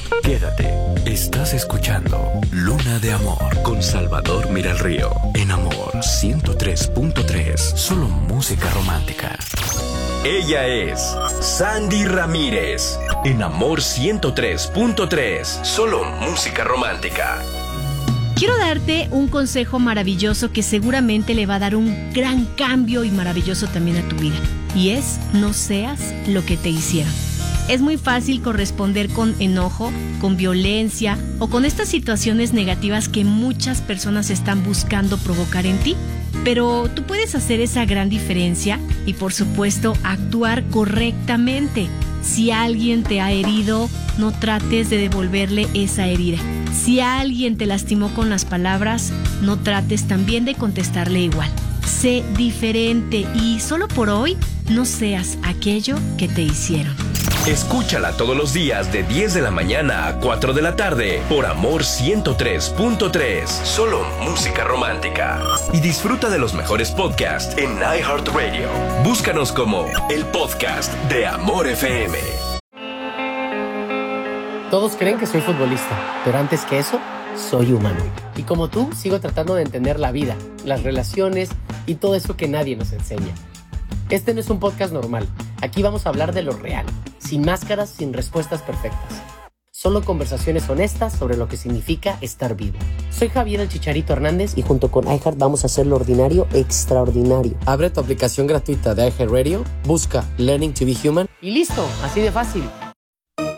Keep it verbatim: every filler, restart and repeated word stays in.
Quédate, estás escuchando Luna de Amor con Salvador Miralrío. En Amor ciento tres punto tres, solo música romántica. Ella es Sandy Ramírez. En Amor ciento tres punto tres, solo música romántica. Quiero darte un consejo maravilloso que seguramente le va a dar un gran cambio y maravilloso también a tu vida. Y es, no seas lo que te hicieron. Es muy fácil corresponder con enojo, con violencia o con estas situaciones negativas que muchas personas están buscando provocar en ti. Pero tú puedes hacer esa gran diferencia y, por supuesto, actuar correctamente. Si alguien te ha herido, no trates de devolverle esa herida. Si alguien te lastimó con las palabras, no trates también de contestarle igual. Sé diferente y solo por hoy no seas aquello que te hicieron. Escúchala todos los días de diez de la mañana a cuatro de la tarde por Amor ciento tres punto tres, solo música romántica. Y disfruta de los mejores podcasts en iHeartRadio. Búscanos como el podcast de Amor F M. Todos creen que soy futbolista, pero antes que eso, soy humano. Y como tú, sigo tratando de entender la vida, las relaciones y todo eso que nadie nos enseña. Este no es un podcast normal. Aquí vamos a hablar de lo real, sin máscaras, sin respuestas perfectas. Solo conversaciones honestas sobre lo que significa estar vivo. Soy Javier el Chicharito Hernández y junto con iHeart vamos a hacer lo ordinario extraordinario. Abre tu aplicación gratuita de iHeartRadio, busca Learning to be Human y listo, así de fácil.